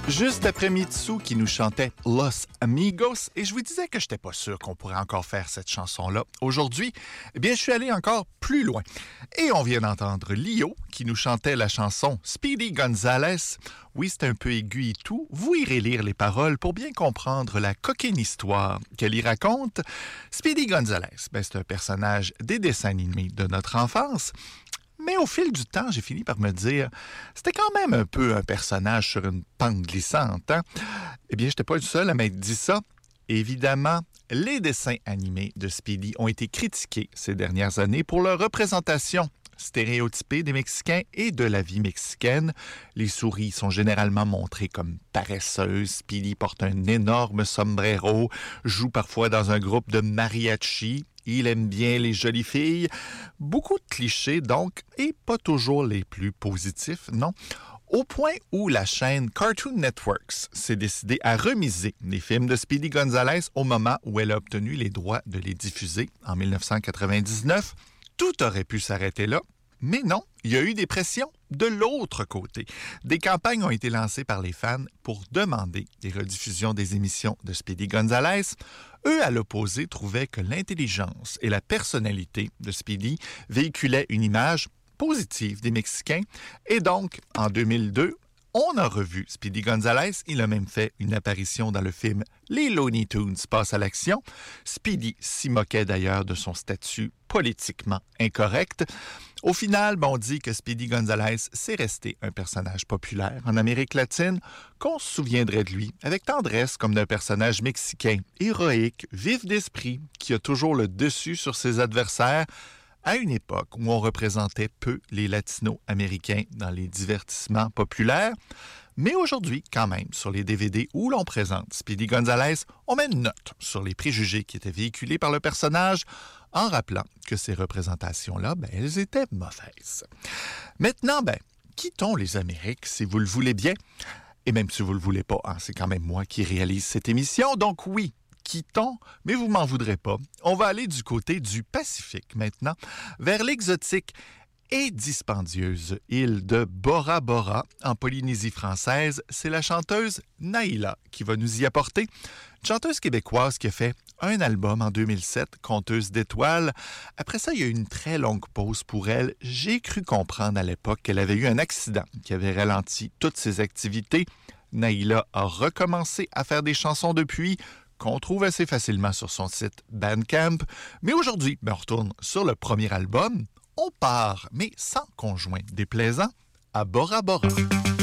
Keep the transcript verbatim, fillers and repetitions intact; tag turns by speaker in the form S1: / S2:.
S1: Juste après Mitsu qui nous chantait Los Amigos, et je vous disais que je n'étais pas sûr qu'on pourrait encore faire cette chanson-là aujourd'hui, eh bien je suis allé encore plus loin. Et on vient d'entendre Lio qui nous chantait la chanson Speedy Gonzales. Oui, c'est un peu aigu et tout. Vous irez lire les paroles pour bien comprendre la coquine histoire qu'elle y raconte. Speedy Gonzales, ben, c'est un personnage des dessins animés de notre enfance. Mais au fil du temps, j'ai fini par me dire, c'était quand même un peu un personnage sur une pente glissante. Hein? Eh bien, je n'étais pas le seul à m'être dit ça. Évidemment, les dessins animés de Speedy ont été critiqués ces dernières années pour leur représentation stéréotypée des Mexicains et de la vie mexicaine. Les souris sont généralement montrées comme paresseuses. Speedy porte un énorme sombrero, joue parfois dans un groupe de mariachi. Il aime bien les jolies filles. Beaucoup de clichés, donc, et pas toujours les plus positifs, non? Au point où la chaîne Cartoon Network s'est décidée à remiser les films de Speedy Gonzales au moment où elle a obtenu les droits de les diffuser en dix-neuf cent quatre-vingt-dix-neuf. Tout aurait pu s'arrêter là, mais non, il y a eu des pressions de l'autre côté. Des campagnes ont été lancées par les fans pour demander des rediffusions des émissions de Speedy Gonzales. Eux, à l'opposé, trouvaient que l'intelligence et la personnalité de Speedy véhiculaient une image positive des Mexicains. Et donc, en deux mille deux, on a revu Speedy Gonzales. Il a même fait une apparition dans le film Les Looney Tunes passent à l'action. Speedy s'y moquait d'ailleurs de son statut politiquement incorrect. Au final, on dit que Speedy Gonzales c'est resté un personnage populaire en Amérique latine, qu'on se souviendrait de lui avec tendresse comme d'un personnage mexicain, héroïque, vif d'esprit, qui a toujours le dessus sur ses adversaires, à une époque où on représentait peu les Latino-Américains dans les divertissements populaires. Mais aujourd'hui, quand même, sur les D V D où l'on présente Speedy Gonzales, on met une note sur les préjugés qui étaient véhiculés par le personnage en rappelant que ces représentations-là, ben, elles étaient mauvaises. Maintenant, ben, quittons les Amériques, si vous le voulez bien. Et même si vous ne le voulez pas, hein, c'est quand même moi qui réalise cette émission. Donc oui, quittons, mais vous m'en voudrez pas. On va aller du côté du Pacifique maintenant, vers l'exotique et dispendieuse île de Bora Bora, en Polynésie française. C'est la chanteuse Naïla qui va nous y apporter. Une chanteuse québécoise qui a fait un album en deux mille sept, Conteuse d'étoiles. Après ça, il y a eu une très longue pause pour elle. J'ai cru comprendre à l'époque qu'elle avait eu un accident qui avait ralenti toutes ses activités. Naïla a recommencé à faire des chansons depuis, qu'on trouve assez facilement sur son site Bandcamp. Mais aujourd'hui, ben on retourne sur le premier album. On part, mais sans conjoint déplaisant, à Bora Bora.